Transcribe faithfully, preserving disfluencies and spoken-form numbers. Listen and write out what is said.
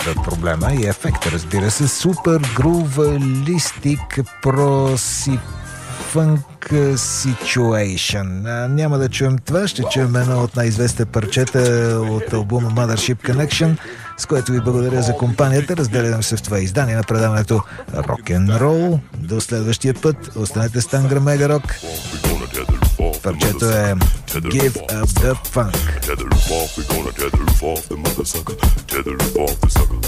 проблема и ефекта, разбира се. Супер грувалистик проси Funk Situation. Няма да чуем това, ще чуем едно от най-известните парчета от албума Mothership Connection, с което ви благодаря за компанията. Разделям се в това издание на предаването Рок-н-рол. До следващия път. Останете с Тангра Мега Рок. Парчето е Give Up The Funk.